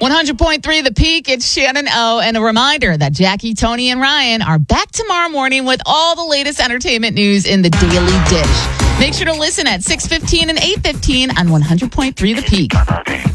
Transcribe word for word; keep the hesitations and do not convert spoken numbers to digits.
one hundred point three The Peak, it's Shannon O. And a reminder that Jackie, Tony, and Ryan are back tomorrow morning with all the latest entertainment news in the Daily Dish. Make sure to listen at six fifteen and eight fifteen on one hundred point three The Peak.